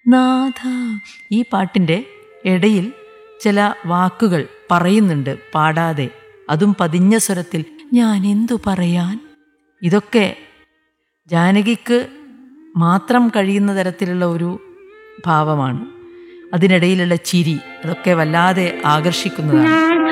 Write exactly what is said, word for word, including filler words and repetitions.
നാഥ. ഈ പാട്ടിൻ്റെ ഇടയിൽ ചില വാക്കുകൾ പറയുന്നുണ്ട് പാടാതെ, അതും പതിഞ്ഞ സ്വരത്തിൽ. ഞാൻ എന്തു പറയാൻ? ഇതൊക്കെ ജാനകിക്ക് മാത്രം കഴിയുന്ന തരത്തിലുള്ള ഒരു ഭാവമാണ്. അതിനിടയിലുള്ള ചിരി, അതൊക്കെ വല്ലാതെ ആകർഷിക്കുന്നതാണ്.